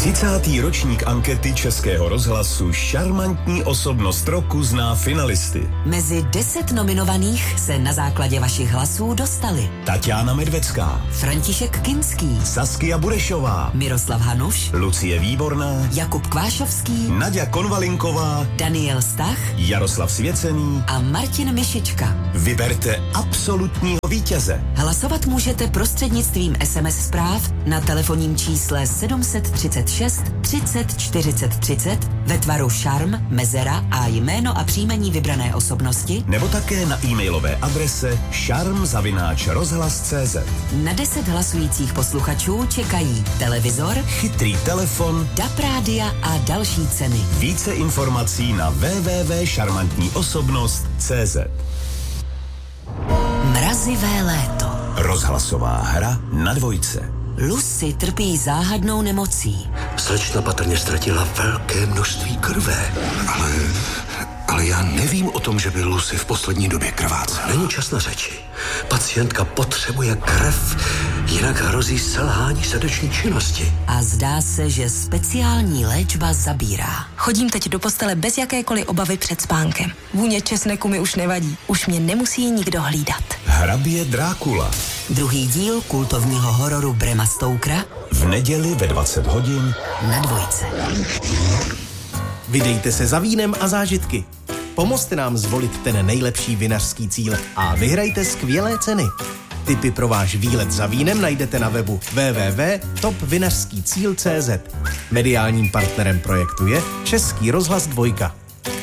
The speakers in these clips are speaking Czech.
30. ročník ankety Českého rozhlasu Šarmantní osobnost roku zná finalisty. Mezi 10 nominovaných se na základě vašich hlasů dostali Tatiana Medvecká, František Kinský, Saskia Burešová, Miroslav Hanuš, Lucie Výborná, Jakub Kvášovský, Naďa Konvalinková, Daniel Stach, Jaroslav Svěcený a Martin Mišička. Vyberte absolutního vítěze. Hlasovat můžete prostřednictvím SMS zpráv na telefonním čísle 736 30 40 30 ve tvaru šarm, mezera a jméno a příjmení vybrané osobnosti, nebo také na e-mailové adrese šarm@rozhlas.cz. Na 10 hlasujících posluchačů čekají televizor, chytrý telefon, DAB rádia a další ceny. Více informací na www.šarmantníosobnost.cz. Mrazivé léto. Rozhlasová hra na dvojce. Lucy trpí záhadnou nemocí. Slečna patrně ztratila velké množství krve. Ale já nevím o tom, že by Lucy v poslední době krvácela. Není čas na řeči. Pacientka potřebuje krev, jinak hrozí selhání srdeční činnosti. A zdá se, že speciální léčba zabírá. Chodím teď do postele bez jakékoliv obavy před spánkem. Vůně česneku mi už nevadí. Už mě nemusí nikdo hlídat. Hrabě Drákula. Druhý díl kultovního hororu Brema Stokera v neděli ve 20 hodin na dvojce. Vydejte se za vínem a zážitky. Pomozte nám zvolit ten nejlepší vinařský cíl a vyhrajte skvělé ceny. Tipy pro váš výlet za vínem najdete na webu www.topvinařskýcíl.cz. Mediálním partnerem projektu je Český rozhlas 2.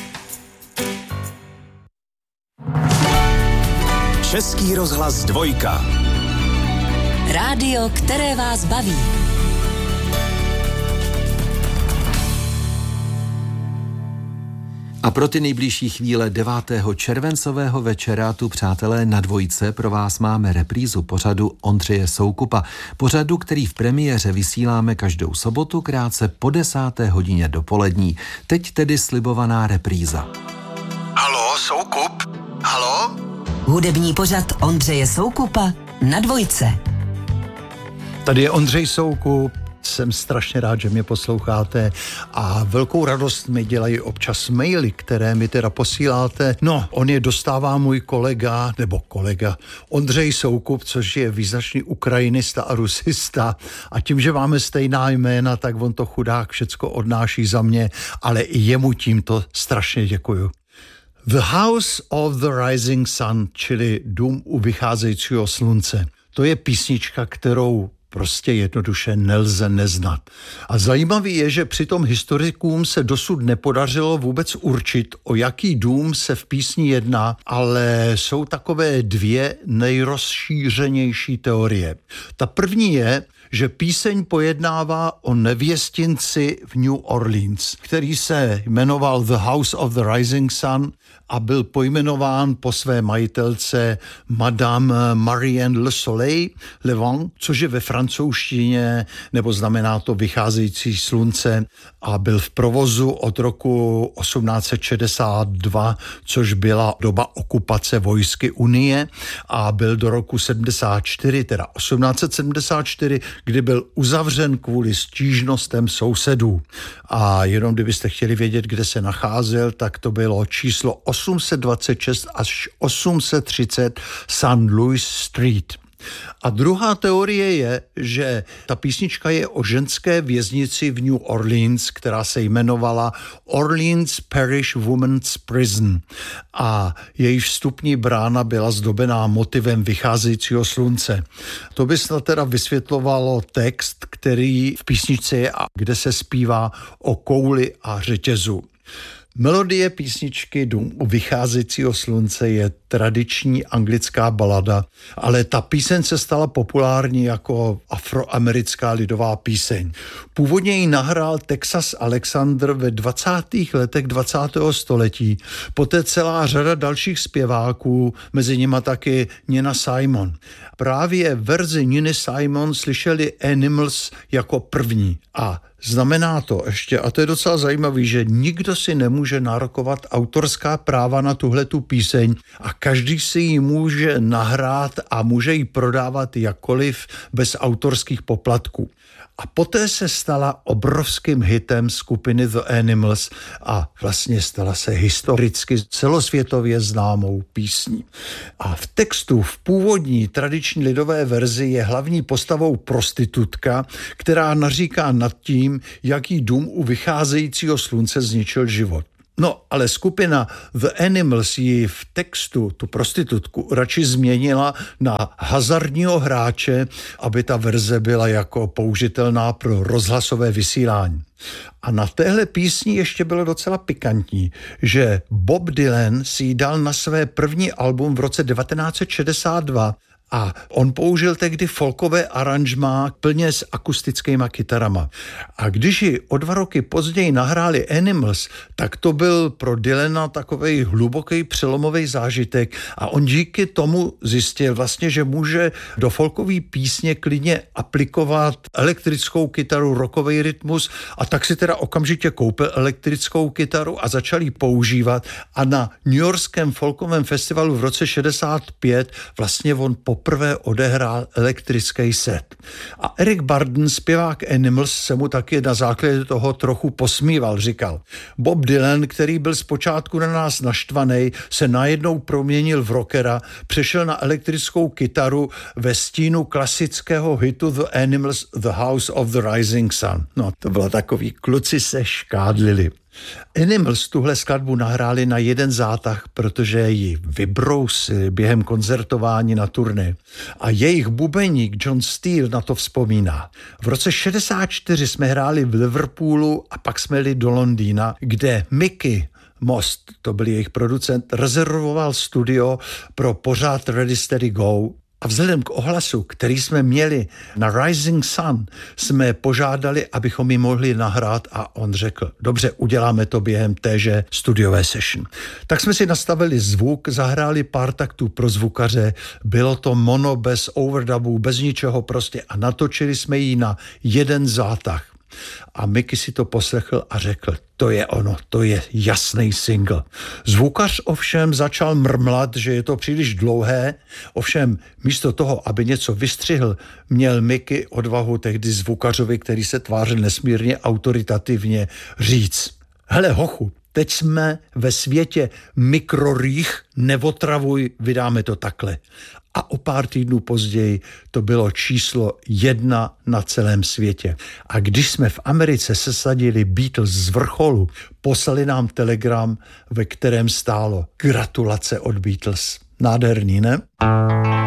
Český rozhlas 2. Rádio, které vás baví. A pro ty nejbližší chvíle 9. červencového večera tu, přátelé, na dvojce pro vás máme reprízu pořadu Ondřeje Soukupa. Pořadu, který v premiéře vysíláme každou sobotu krátce po 10. hodině dopolední. Teď tedy slibovaná repríza. Halo, Soukup? Halo? Hudební pořad Ondřeje Soukupa na dvojce. Tady je Ondřej Soukup. Jsem strašně rád, že mě posloucháte a velkou radost mi dělají občas maily, které mi teda posíláte. No, on je dostává můj kolega Ondřej Soukup, což je význačný ukrajinista a rusista, a tím, že máme stejná jména, tak on to chudák všecko odnáší za mě, ale i jemu tímto strašně děkuju. The House of the Rising Sun, čili Dům u vycházejícího slunce. To je písnička, kterou prostě jednoduše nelze neznat. A zajímavý je, že přitom historikům se dosud nepodařilo vůbec určit, o jaký dům se v písni jedná, ale jsou takové dvě nejrozšířenější teorie. Ta první je, že píseň pojednává o nevěstinci v New Orleans, který se jmenoval The House of the Rising Sun a byl pojmenován po své majitelce Madame Marianne Le Soleil Levant, což je ve francouzštině, nebo znamená to vycházející slunce, a byl v provozu od roku 1862, což byla doba okupace vojsky Unie, a byl do roku 74, teda 1874, kdy byl uzavřen kvůli stížnostem sousedů. A jenom kdybyste chtěli vědět, kde se nacházel, tak to bylo číslo 826 až 830 St. Louis Street. A druhá teorie je, že ta písnička je o ženské věznici v New Orleans, která se jmenovala Orleans Parish Women's Prison, a její vstupní brána byla zdobená motivem vycházejícího slunce. To by snad teda vysvětlovalo text, který v písničce je a kde se zpívá o kouli a řetězu. Melodie písničky Dům u vycházejícího slunce je tradiční anglická balada, ale ta píseň se stala populární jako afroamerická lidová píseň. Původně ji nahrál Texas Alexander ve 20. letech 20. století, poté celá řada dalších zpěváků, mezi nimi taky Nina Simon. Právě verzi Niny Simon slyšeli Animals jako první a znamená to ještě, a to je docela zajímavý, že nikdo si nemůže nárokovat autorská práva na tuhletu píseň a každý si ji může nahrát a může ji prodávat jakkoliv bez autorských poplatků. A poté se stala obrovským hitem skupiny The Animals a vlastně stala se historicky celosvětově známou písní. A v textu v původní tradiční lidové verzi je hlavní postavou prostitutka, která naříká nad tím, jaký dům u vycházejícího slunce zničil život. No, ale skupina The Animals ji v textu, tu prostitutku, radši změnila na hazardního hráče, aby ta verze byla jako použitelná pro rozhlasové vysílání. A na téhle písni ještě bylo docela pikantní, že Bob Dylan si ji dal na své první album v roce 1962 a on použil tehdy folkové aranžmá plně s akustickýma kytarama. A když ji o 2 roky později nahráli Animals, tak to byl pro Dylana takovej hluboký přelomový zážitek a on díky tomu zjistil vlastně, že může do folkové písně klidně aplikovat elektrickou kytaru, rockový rytmus a tak si teda okamžitě koupil elektrickou kytaru a začal ji používat a na newyorském folkovém festivalu v roce 65 vlastně on poprvé odehrál elektrický set. A Eric Burdon, zpěvák Animals, se mu taky na základě toho trochu posmíval. Říkal, Bob Dylan, který byl zpočátku na nás naštvaný, se najednou proměnil v rockera, přešel na elektrickou kytaru ve stínu klasického hitu The Animals, The House of the Rising Sun. No, to bylo takový, kluci se škádlili. Animals tuhle skladbu nahráli na jeden zátah, protože ji vybrousili během koncertování na turné. A jejich bubeník John Steele na to vzpomíná. V roce 64 jsme hráli v Liverpoolu a pak jsme jeli do Londýna, kde Mickey Most, to byl jejich producent, rezervoval studio pro pořad Ready Steady Go. A vzhledem k ohlasu, který jsme měli na Rising Sun, jsme požádali, abychom ji mohli nahrát a on řekl, dobře, uděláme to během téže studiové session. Tak jsme si nastavili zvuk, zahráli pár taktů pro zvukaře, bylo to mono bez overdubů, bez ničeho prostě a natočili jsme ji na jeden zátah. A Mickey si to poslechl a řekl, to je ono, to je jasný single. Zvukař ovšem začal mrmlat, že je to příliš dlouhé, ovšem místo toho, aby něco vystřihl, měl Mickey odvahu tehdy zvukařovi, který se tvářil nesmírně autoritativně, říct, hele hochu, teď jsme ve světě mikrorých, neotravuj, vydáme to takhle. A o pár týdnů později to bylo číslo 1 na celém světě. A když jsme v Americe sesadili Beatles z vrcholu, poslali nám telegram, ve kterém stálo gratulace od Beatles. Nádherný, ne?